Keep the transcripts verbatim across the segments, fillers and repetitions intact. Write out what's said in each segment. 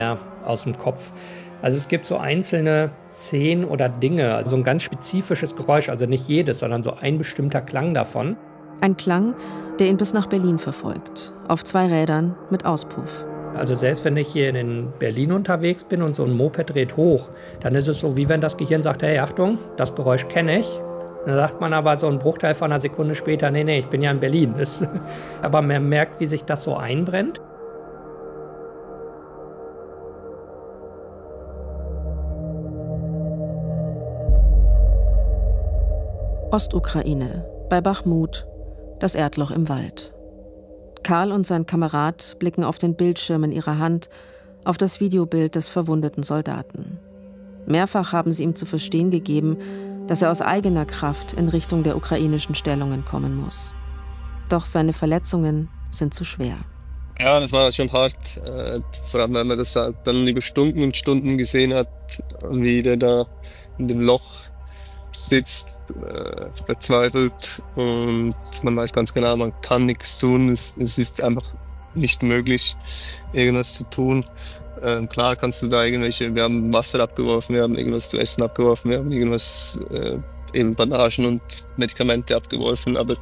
Ja, aus dem Kopf. Also es gibt so einzelne Szenen oder Dinge, also ein ganz spezifisches Geräusch, also nicht jedes, sondern so ein bestimmter Klang davon. Ein Klang, der ihn bis nach Berlin verfolgt, auf zwei Rädern mit Auspuff. Also selbst wenn ich hier in Berlin unterwegs bin und so ein Moped dreht hoch, dann ist es so, wie wenn das Gehirn sagt, hey, Achtung, das Geräusch kenne ich. Dann sagt man aber so einen Bruchteil von einer Sekunde später, nee, nee, ich bin ja in Berlin. Das, aber man merkt, wie sich das so einbrennt. Ostukraine, bei Bachmut, das Erdloch im Wald. Karl und sein Kamerad blicken auf den Bildschirm in ihrer Hand, auf das Videobild des verwundeten Soldaten. Mehrfach haben sie ihm zu verstehen gegeben, dass er aus eigener Kraft in Richtung der ukrainischen Stellungen kommen muss. Doch seine Verletzungen sind zu schwer. Ja, das war schon hart, äh, vor allem wenn man das halt dann über Stunden und Stunden gesehen hat, wie der da in dem Loch sitzt, äh, verzweifelt, und man weiß ganz genau, man kann nichts tun, es, es ist einfach nicht möglich, irgendwas zu tun. Ähm, klar kannst du da irgendwelche, wir haben Wasser abgeworfen, wir haben irgendwas zu essen abgeworfen, wir haben irgendwas, äh, eben Bandagen und Medikamente abgeworfen, aber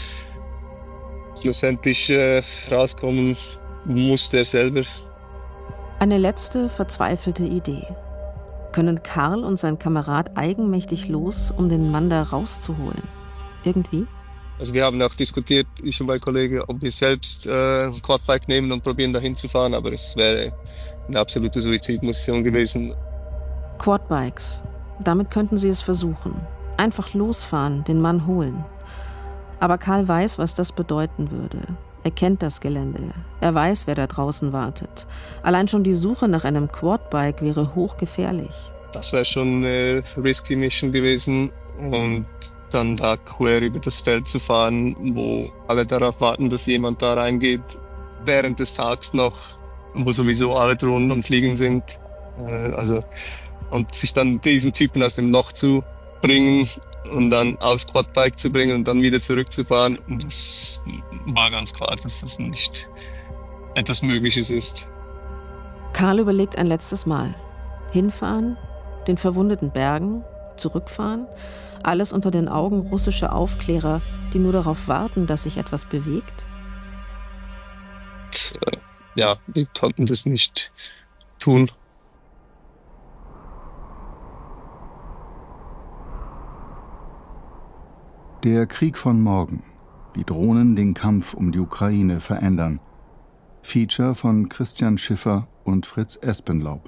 schlussendlich äh, rauskommen musste er selber. Eine letzte verzweifelte Idee. Können Karl und sein Kamerad eigenmächtig los, um den Mann da rauszuholen? Irgendwie? Also wir haben auch diskutiert, ich und mein Kollege, ob wir selbst äh, ein Quadbike nehmen und probieren dahin zu fahren, aber es wäre eine absolute Suizidmission gewesen. Quadbikes. Damit könnten sie es versuchen. Einfach losfahren, den Mann holen. Aber Karl weiß, was das bedeuten würde. Er kennt das Gelände. Er weiß, wer da draußen wartet. Allein schon die Suche nach einem Quadbike wäre hochgefährlich. Das wäre schon eine risky Mission gewesen. Und dann da quer über das Feld zu fahren, wo alle darauf warten, dass jemand da reingeht, während des Tages noch, wo sowieso alle Drohnen am Fliegen sind. Also, und sich dann diesen Typen aus dem Loch zu bringen und dann aufs Quadbike zu bringen und dann wieder zurückzufahren, das war ganz klar, dass das nicht etwas Mögliches ist. Karl überlegt ein letztes Mal. Hinfahren, den verwundeten bergen, zurückfahren, alles unter den Augen russischer Aufklärer, die nur darauf warten, dass sich etwas bewegt? Ja, die konnten das nicht tun. Der Krieg von morgen. Wie Drohnen den Kampf um die Ukraine verändern. Feature von Christian Schiffer und Fritz Espenlaub.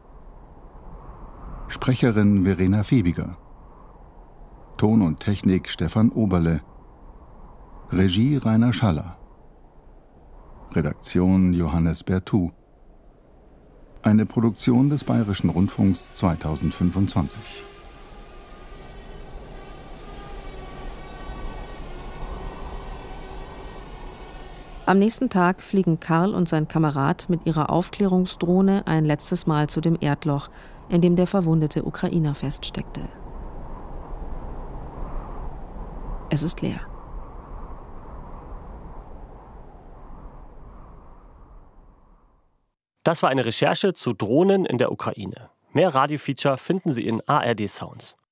Sprecherin Verena Fiebiger. Ton und Technik Stefan Oberle. Regie Rainer Schaller. Redaktion Johannes Bertou. Eine Produktion des Bayerischen Rundfunks zweitausendfünfundzwanzig. Am nächsten Tag fliegen Karl und sein Kamerad mit ihrer Aufklärungsdrohne ein letztes Mal zu dem Erdloch, in dem der verwundete Ukrainer feststeckte. Es ist leer. Das war eine Recherche zu Drohnen in der Ukraine. Mehr Radiofeature finden Sie in A R D Sounds.